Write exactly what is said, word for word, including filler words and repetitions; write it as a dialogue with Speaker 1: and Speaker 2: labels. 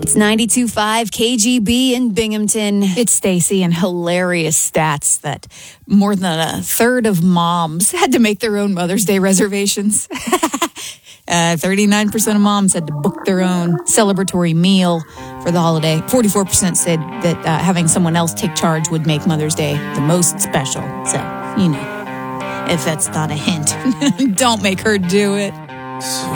Speaker 1: It's ninety-two point five K G B in Binghamton.
Speaker 2: It's Stacy, and hilarious stats that more than a third of moms had to make their own Mother's Day reservations. uh, thirty-nine percent of moms had to book their own celebratory meal for the holiday. forty-four percent said that uh, having someone else take charge would make Mother's Day the most special. So, you know, if that's not a hint, don't make her do it.
Speaker 3: So